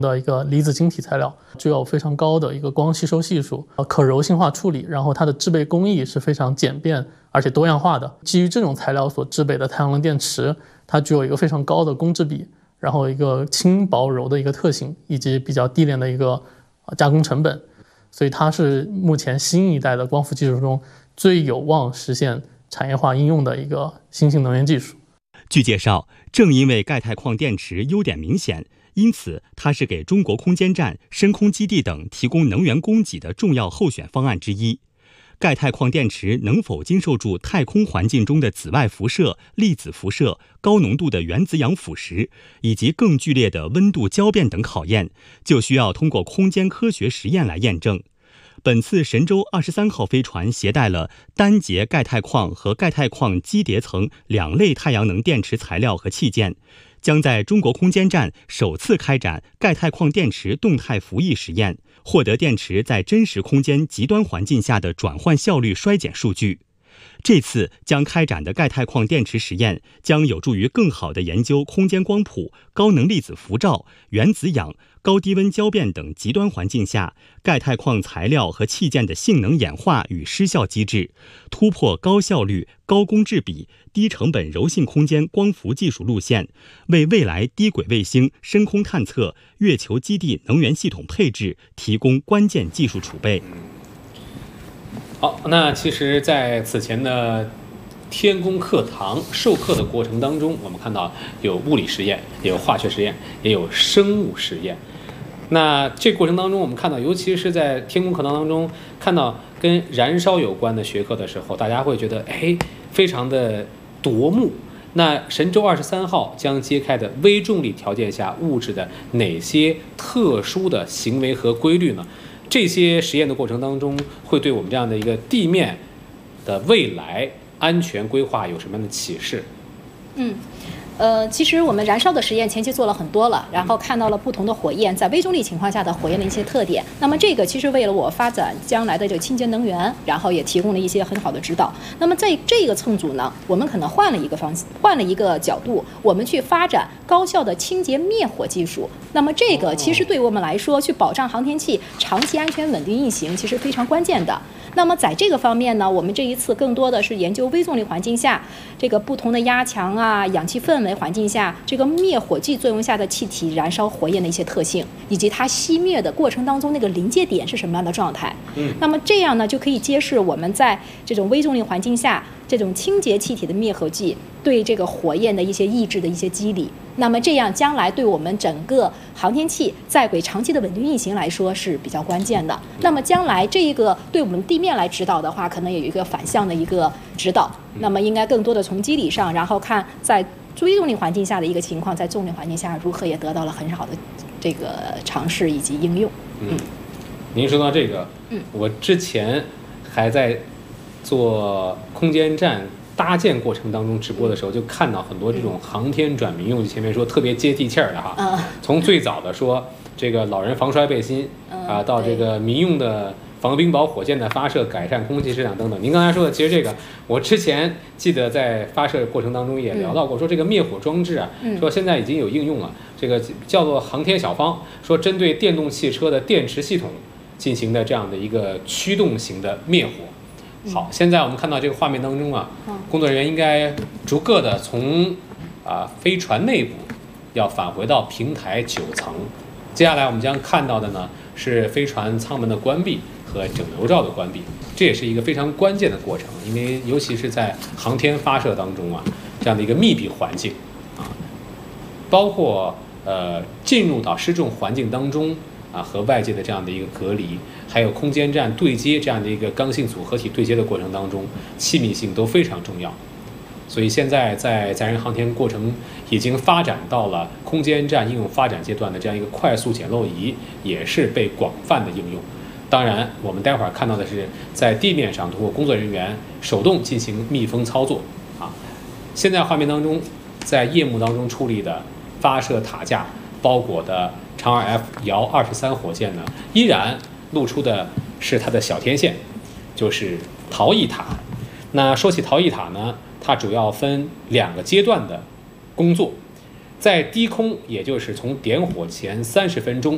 的一个离子晶体材料，具有非常高的一个光吸收系数、可柔性化处理，然后它的制备工艺是非常简便而且多样化的。基于这种材料所制备的太阳能电池，它具有一个非常高的公制比，然后一个轻薄柔的一个特性，以及比较低廉的一个加工成本，所以它是目前新一代的光伏技术中最有望实现产业化应用的一个新兴能源技术。 据介绍，正因为钙钛矿电池优点明显，因此它是给中国空间站、深空基地等提供能源供给的重要候选方案之一。钙钛矿电池能否经受住太空环境中的紫外辐射、粒子辐射、高浓度的原子氧腐蚀，以及更剧烈的温度交变等考验，就需要通过空间科学实验来验证。本次神舟23号飞船携带了单节钙钛矿和钙钛矿基叠层2类太阳能电池材料和器件，将在中国空间站首次开展钙钛矿电池动态服役实验，获得电池在真实空间极端环境下的转换效率衰减数据。这次将开展的钙钛矿电池实验将有助于更好地研究空间光谱、高能粒子辐照、原子氧、高低温交变等极端环境下钙钛矿材料和器件的性能演化与失效机制，突破高效率、高工质比、低成本柔性空间光伏技术路线，为未来低轨卫星深空探测、月球基地能源系统配置提供关键技术储备。 好，那其实在此前的天宫课堂授课的过程当中，我们看到有物理实验，也有化学实验，也有生物实验。那这个过程当中，我们看到，尤其是在天宫课堂当中看到跟燃烧有关的学科的时候，大家会觉得非常的夺目。那神舟23号将揭开的微重力条件下物质的哪些特殊的行为和规律呢？这些实验的过程当中，会对我们这样的一个地面的未来安全规划有什么样的启示？ 其实我们燃烧的实验前期做了很多了，然后看到了不同的火焰在微重力情况下的火焰的一些特点。那么这个其实为了我发展将来的这个清洁能源，然后也提供了一些很好的指导。那么在这个乘组呢，我们可能换了一个角度，我们去发展高效的清洁灭火技术。那么这个其实对我们来说，去保障航天器长期安全稳定运行，其实非常关键的。那么在这个方面呢，我们这一次更多的是研究微重力环境下这个不同的压强啊、氧气氛围环境下，这个灭火剂作用下的气体燃烧火焰的一些特性，以及它熄灭的过程当中那个临界点是什么样的状态。那么这样呢，就可以揭示我们在这种微重力环境下这种清洁气体的灭火剂对这个火焰的一些抑制的一些机理。那么这样将来对我们整个航天器在轨长期的稳定运行来说是比较关键的。那么将来这一个对我们地面来指导的话，可能有一个反向的一个指导。那么应该更多的从机理上，然后看在微重力环境下的一个情况，在重力环境下如何也得到了很好的这个尝试以及应用。 您说到这个，我之前还在做空间站搭建过程当中直播的时候，就看到很多这种航天转民用，前面说特别接地气儿的哈。从最早的说这个老人防摔背心到这个民用的防冰雹火箭的发射，改善空气质量等等。您刚才说的，其实这个我之前记得在发射过程当中也聊到过，说这个灭火装置说现在已经有应用了，这个叫做航天小方，说针对电动汽车的电池系统进行的这样的一个驱动型的灭火。好，现在我们看到这个画面当中工作人员应该逐个的从飞船内部要返回到平台9层。接下来我们将看到的呢是飞船舱门的关闭和整流罩的关闭，这也是一个非常关键的过程，因为尤其是在航天发射当中这样的一个密闭环境包括进入到失重环境当中和外界的这样的一个隔离，还有空间站对接这样的一个刚性组合体对接的过程当中，气密性都非常重要。所以现在在载人航天过程已经发展到了空间站应用发展阶段的这样一个快速检漏仪，也是被广泛的应用。当然我们待会儿看到的是在地面上通过工作人员手动进行密封操作现在画面当中在夜幕当中矗立的发射塔架包裹的长2 F 遥23火箭呢，依然露出的是它的小天线，就是逃逸塔。那说起逃逸塔呢，它主要分2个阶段的工作，在低空，也就是从点火前30分钟